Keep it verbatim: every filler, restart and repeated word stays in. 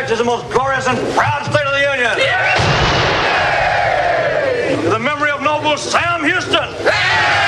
is the most glorious and proud state of the Union. Yeah! To the memory of noble Sam Houston. Yeah!